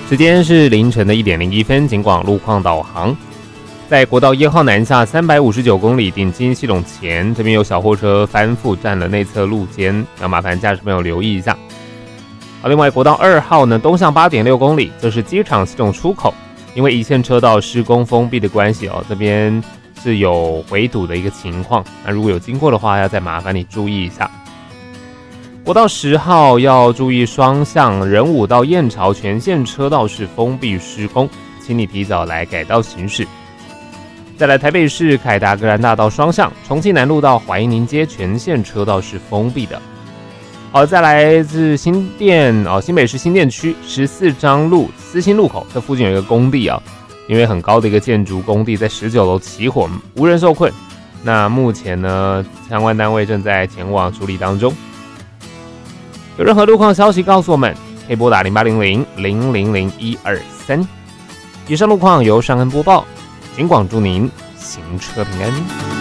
时间是凌晨的1点01分，警广路况导航。在国道1号南下359公里顶金系统前，这边有小货车翻覆占了内侧路肩，要麻烦驾驶朋友留意一下。好，另外国道2号呢，东向8.6公里，这是机场系统出口，因为一线车道施工封闭的关系这边是有围堵的一个情况，那如果有经过的话，要再麻烦你注意一下。国道10号要注意双向仁武到燕巢全线车道是封闭施工，请你提早来改道行驶。再来台北市凯达格兰大道双向重庆南路到怀宁街全线车道是封闭的。好，再来自新北市新店区14张路思新路口，这附近有一个工地因为很高的一个建筑工地在19楼起火，无人受困。那目前呢，相关单位正在前往处理当中。有任何路况消息告诉我们，可以拨打0800-000-123。以上路况由尚恩播报，警广祝您行车平安。